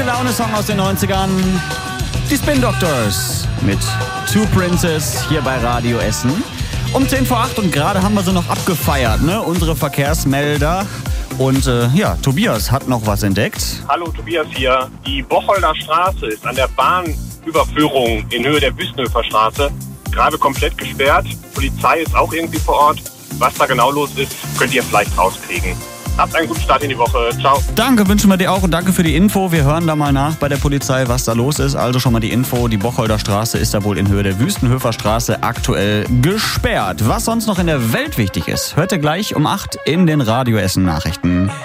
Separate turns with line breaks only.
Laune-Song aus den 90ern. Die Spin Doctors mit Two Princes hier bei Radio Essen. Um 10 vor 8 und gerade haben wir sie noch abgefeiert, ne? Unsere Verkehrsmelder. Und Tobias hat noch was entdeckt.
Hallo, Tobias hier. Die Bocholder Straße ist an der Bahnüberführung in Höhe der Wüstenhöfer Straße gerade komplett gesperrt. Polizei ist auch irgendwie vor Ort. Was da genau los ist, könnt ihr vielleicht rauskriegen. Habt einen guten Start in die Woche. Ciao.
Danke, wünschen wir dir auch und danke für die Info. Wir hören da mal nach bei der Polizei, was da los ist. Also schon mal die Info, die Bocholder Straße ist da wohl in Höhe der Wüstenhöfer Straße aktuell gesperrt. Was sonst noch in der Welt wichtig ist, hört ihr gleich um 8 in den Radio Essen Nachrichten.